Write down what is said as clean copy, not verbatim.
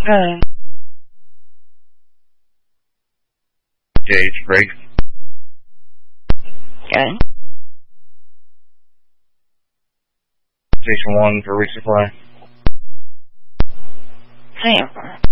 Good. Gauge break. Good. Station 1 for resupply. Same.